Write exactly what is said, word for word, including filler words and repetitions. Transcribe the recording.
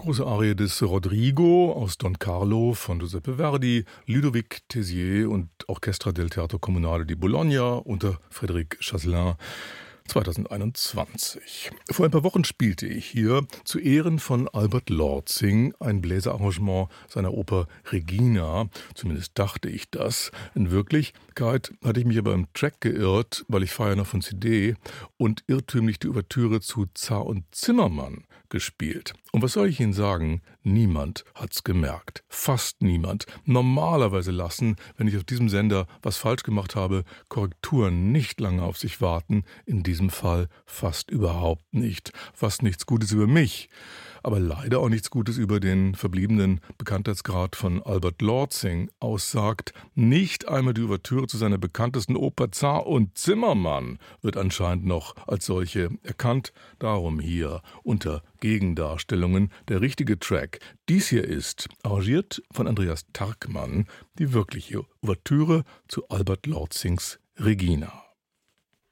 Große Arie des Rodrigo aus Don Carlo von Giuseppe Verdi, Ludovic Tézier und Orchestra del Teatro Comunale di Bologna unter Frédéric Chasselin zweitausendeinundzwanzig. Vor ein paar Wochen spielte ich hier zu Ehren von Albert Lortzing ein Bläserarrangement seiner Oper Regina. Zumindest dachte ich das. In Wirklichkeit hatte ich mich aber im Track geirrt, weil ich feiere noch von C D und irrtümlich die Ouvertüre zu Zar und Zimmermann gespielt. Und was soll ich Ihnen sagen? Niemand hat's gemerkt. Fast niemand. Normalerweise lassen, wenn ich auf diesem Sender was falsch gemacht habe, Korrekturen nicht lange auf sich warten. In diesem Fall fast überhaupt nicht. Fast nichts Gutes über mich. Aber leider auch nichts Gutes über den verbliebenen Bekanntheitsgrad von Albert Lortzing aussagt. Nicht einmal die Ouvertüre zu seiner bekanntesten Oper Zar und Zimmermann wird anscheinend noch als solche erkannt. Darum hier unter Gegendarstellungen der richtige Track. Dies hier ist, arrangiert von Andreas Tarkmann, die wirkliche Ouvertüre zu Albert Lortzings Regina.